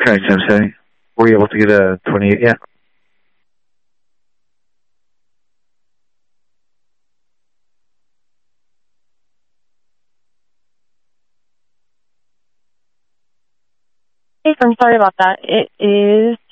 Okay, Tim City. Were you able to get a 28 yet? Hey, I'm sorry about that. It is